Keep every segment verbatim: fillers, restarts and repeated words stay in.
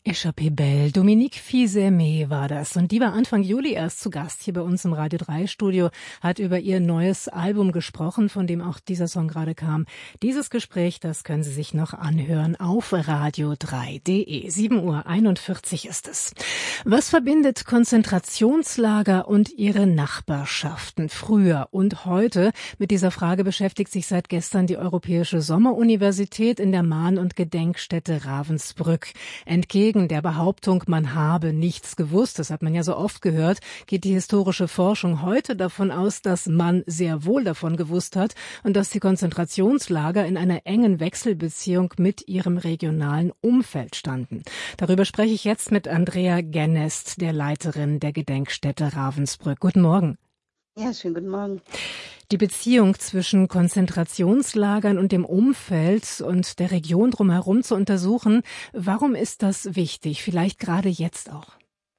Échappée belle. Dominique Fils-Aimé war das. Und die war Anfang Juli erst zu Gast hier bei uns im Radio drei Studio, hat über ihr neues Album gesprochen, von dem auch dieser Song gerade kam. Dieses Gespräch, das können Sie sich noch anhören auf radio drei punkt de. sieben Uhr einundvierzig ist es. Was verbindet Konzentrationslager und ihre Nachbarschaften früher und heute? Mit dieser Frage beschäftigt sich seit gestern die Europäische Sommeruniversität in der Mahn- und Gedenkstätte Ravensbrück. Entgegen der Behauptung, man habe nichts gewusst, das hat man ja so oft gehört, geht die historische Forschung heute davon aus, dass man sehr wohl davon gewusst hat und dass die Konzentrationslager in einer engen Wechselbeziehung mit ihrem regionalen Umfeld standen. Darüber spreche ich jetzt mit Andrea Gennest, der Leiterin der Gedenkstätte Ravensbrück. Guten Morgen. Ja, schönen guten Morgen. Die Beziehung zwischen Konzentrationslagern und dem Umfeld und der Region drumherum zu untersuchen, warum ist das wichtig? Vielleicht gerade jetzt auch.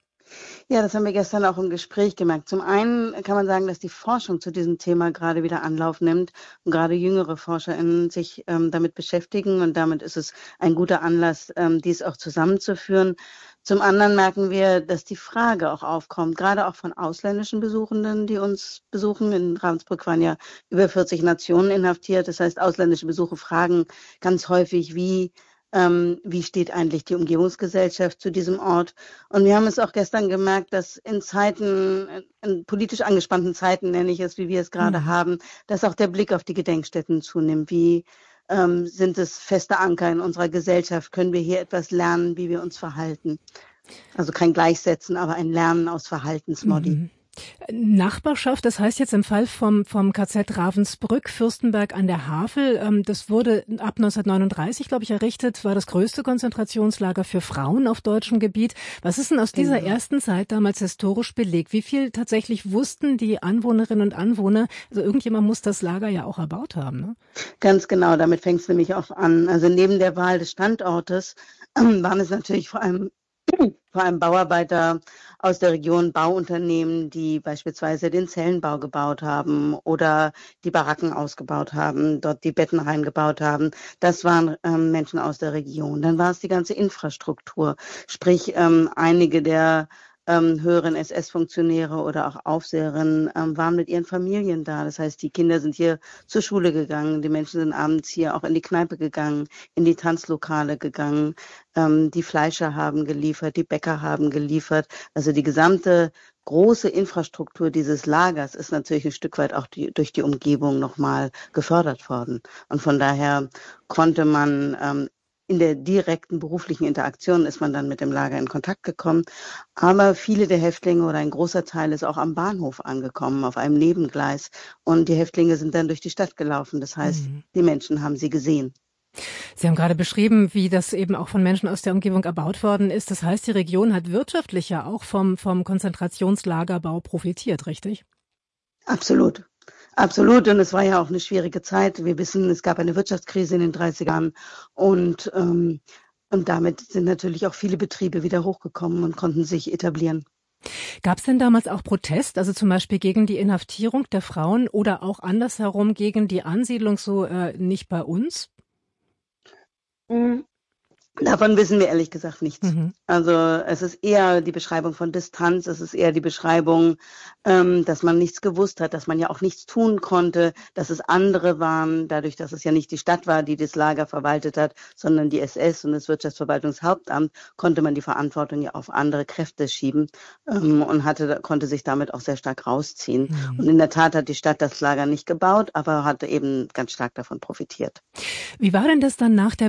Ja, das haben wir gestern auch im Gespräch gemerkt. Zum einen kann man sagen, dass die Forschung zu diesem Thema gerade wieder Anlauf nimmt und gerade jüngere ForscherInnen sich ähm, damit beschäftigen, und damit ist es ein guter Anlass, ähm, dies auch zusammenzuführen. Zum anderen merken wir, dass die Frage auch aufkommt, gerade auch von ausländischen Besuchenden, die uns besuchen. In Ravensbrück waren ja über vierzig Nationen inhaftiert. Das heißt, ausländische Besucher fragen ganz häufig, wie Ähm, wie steht eigentlich die Umgebungsgesellschaft zu diesem Ort? Und wir haben es auch gestern gemerkt, dass in Zeiten, in politisch angespannten Zeiten, nenne ich es, wie wir es gerade mhm. haben, dass auch der Blick auf die Gedenkstätten zunimmt. Wie ähm, sind es feste Anker in unserer Gesellschaft? Können wir hier etwas lernen, wie wir uns verhalten? Also kein Gleichsetzen, aber ein Lernen aus Verhaltensmodi. Mhm. Nachbarschaft, das heißt jetzt im Fall vom, vom K Z Ravensbrück, Fürstenberg an der Havel, ähm, das wurde ab neunzehnhundertneununddreißig, glaube ich, errichtet, war das größte Konzentrationslager für Frauen auf deutschem Gebiet. Was ist denn aus dieser genau. ersten Zeit damals historisch belegt? Wie viel tatsächlich wussten die Anwohnerinnen und Anwohner? Also irgendjemand muss das Lager ja auch erbaut haben, ne? Ganz genau, damit fängt es nämlich auch an. Also neben der Wahl des Standortes äh, waren es natürlich vor allem vor allem Bauarbeiter aus der Region, Bauunternehmen, die beispielsweise den Zellenbau gebaut haben oder die Baracken ausgebaut haben, dort die Betten reingebaut haben. Das waren ähm, Menschen aus der Region. Dann war es die ganze Infrastruktur, sprich ähm, einige der ähm, höheren S S-Funktionäre oder auch Aufseherinnen ähm, waren mit ihren Familien da. Das heißt, die Kinder sind hier zur Schule gegangen, die Menschen sind abends hier auch in die Kneipe gegangen, in die Tanzlokale gegangen. Ähm, die Fleischer haben geliefert, die Bäcker haben geliefert. Also die gesamte große Infrastruktur dieses Lagers ist natürlich ein Stück weit auch die, durch die Umgebung nochmal gefördert worden. Und von daher konnte man ähm, in der direkten beruflichen Interaktion ist man dann mit dem Lager in Kontakt gekommen. Aber viele der Häftlinge oder ein großer Teil ist auch am Bahnhof angekommen, auf einem Nebengleis. Und die Häftlinge sind dann durch die Stadt gelaufen. Das heißt, mhm. die Menschen haben sie gesehen. Sie haben gerade beschrieben, wie das eben auch von Menschen aus der Umgebung erbaut worden ist. Das heißt, die Region hat wirtschaftlich ja auch vom, vom Konzentrationslagerbau profitiert, richtig? Absolut. Absolut, und es war ja auch eine schwierige Zeit. Wir wissen, es gab eine Wirtschaftskrise in den dreißigern und, ähm, und damit sind natürlich auch viele Betriebe wieder hochgekommen und konnten sich etablieren. Gab es denn damals auch Protest, also zum Beispiel gegen die Inhaftierung der Frauen oder auch andersherum gegen die Ansiedlung, so äh, nicht bei uns? Mhm. Davon wissen wir ehrlich gesagt nichts. Mhm. Also es ist eher die Beschreibung von Distanz, es ist eher die Beschreibung, ähm, dass man nichts gewusst hat, dass man ja auch nichts tun konnte, dass es andere waren, dadurch, dass es ja nicht die Stadt war, die das Lager verwaltet hat, sondern die S S und das Wirtschaftsverwaltungshauptamt, konnte man die Verantwortung ja auf andere Kräfte schieben ähm, und hatte, konnte sich damit auch sehr stark rausziehen. Mhm. Und in der Tat hat die Stadt das Lager nicht gebaut, aber hatte eben ganz stark davon profitiert. Wie war denn das dann nach der